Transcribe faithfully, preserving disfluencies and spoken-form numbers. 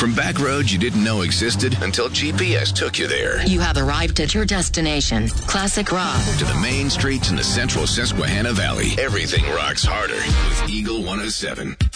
From back roads you didn't know existed until G P S took you there. You have arrived at your destination, Classic Rock. To the main streets in the central Susquehanna Valley, everything rocks harder with Eagle one oh seven.